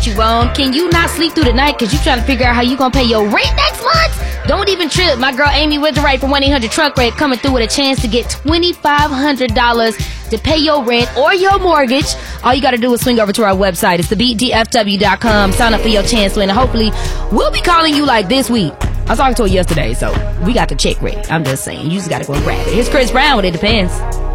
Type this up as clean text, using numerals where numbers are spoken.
what you want? Can you not sleep through the night because you trying to figure out how you gonna pay your rent next month? Don't even trip. My girl Amy Witherite from 1-800-TRUCK-RENT coming through with a chance to get $2,500 to pay your rent or your mortgage. All you got to do is swing over to our website. It's thebeatdfw.com. Sign up for your chance to win. And hopefully, we'll be calling you like this week. I was talking to her yesterday, so we got the check ready. I'm just saying. You just got to go and grab it. Here's Chris Brown with It Depends.